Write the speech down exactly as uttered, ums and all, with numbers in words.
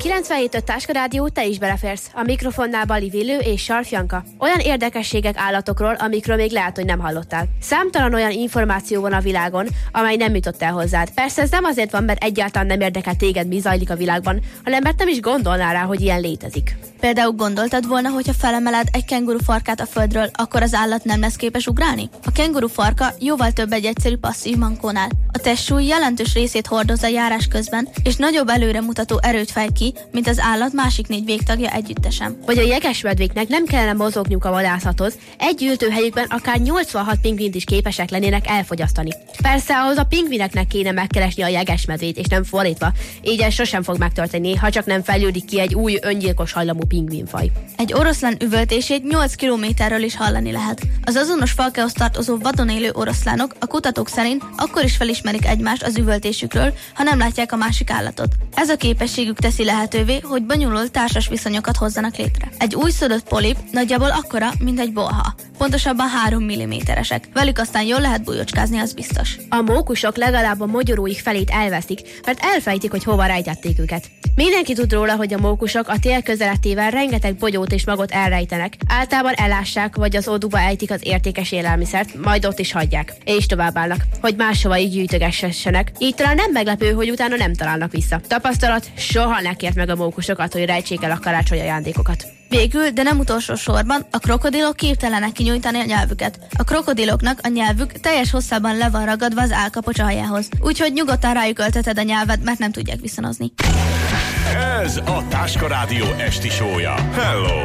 kilencvenhét öt Táska Rádió, te is beleférsz. A mikrofonnál Bali Villő és Sarf Janka. Olyan érdekességek állatokról, amikről még lehet, hogy nem hallottál. Számtalan olyan információ van a világon, amely nem jutott el hozzád. Persze ez nem azért van, mert egyáltalán nem érdekel téged, mi zajlik a világban, hanem mert nem is gondolnál rá, hogy ilyen létezik. Például gondoltad volna, hogyha felemeled egy kenguru farkát a földről, akkor az állat nem lesz képes ugrálni? A kenguru farka jóval több egy egyszerű passzív mankónál. A testsúly jelentős részét hordozza járás közben, és nagyobb előremutató erőt fejt ki, mint az állat másik négy végtagja együttesen. Vagy a jegesmedvéknek nem kellene mozogniuk a vadászathoz, egy ültőhelyükben akár nyolcvanhat pingvint is képesek lennének elfogyasztani. Persze ahhoz a pingvineknek kéne megkeresni a jegesmedvét, és nem fordítva, így ez sosem fog megtörténni, ha csak nem fejlődik ki egy új öngyilkos hajlamú pingvinfaj. Egy oroszlán üvöltését nyolc kilométerről is hallani lehet. Az azonos falkehoz tartozó vadon élő oroszlánok a kutatók szerint akkor is felismerik egymást az üvöltésükről, ha nem látják a másik állatot. Ez a képességük teszi lehetővé, hogy bonyolult társas viszonyokat hozzanak létre. Egy újszülött polip nagyjából akkora, mint egy bolha. Pontosabban három milliméteresek. Velük aztán jól lehet bujócskázni, az biztos. A mókusok legalább a mogyoróik felét elveszik, mert elfejtik, hogy hova rejtették őket. Mindenki tud róla, hogy a mókusok a tél közelettével rengeteg bogyót és magot elrejtenek. Általában elássák, vagy az óduba ejtik az értékes élelmiszert, majd ott is hagyják. És továbbállnak, hogy máshova így gyűjtögessenek. Így talán nem meglepő, hogy utána nem találnak vissza. Tapasztalat soha ne kért meg a mókusokat, hogy rejtsék el a karácsony ajándékokat. Végül, de nem utolsó sorban, a krokodilok képtelenek kinyújtani a nyelvüket. A krokodiloknak a nyelvük teljes hosszában le van ragadva az állkapocs aljához. Úgyhogy nyugodtan rájuk ölteted a nyelved, mert nem tudják viszonozni. Ez a Táska Rádió esti show-ja. Hello!